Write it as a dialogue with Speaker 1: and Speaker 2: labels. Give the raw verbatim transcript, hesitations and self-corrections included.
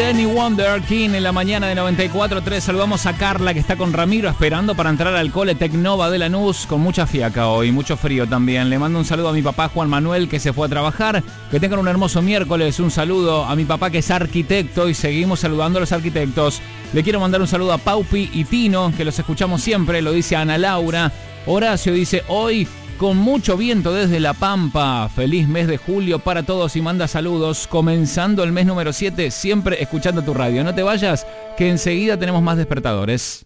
Speaker 1: Stevie Wonder, King en la mañana de noventa y cuatro punto tres. Saludamos a Carla, que está con Ramiro esperando para entrar al cole Tecnova de Lanús, con mucha fiaca hoy, mucho frío también. Le mando un saludo a mi papá Juan Manuel, que se fue a trabajar. Que tengan un hermoso miércoles. Un saludo a mi papá, que es arquitecto, y seguimos saludando a los arquitectos. Le quiero mandar un saludo a Paupi y Tino, que los escuchamos siempre. Lo dice Ana Laura. Horacio dice: hoy con mucho viento desde La Pampa. Feliz mes de julio para todos, y manda saludos. Comenzando el mes número siete, siempre escuchando tu radio. No te vayas, que enseguida tenemos más despertadores.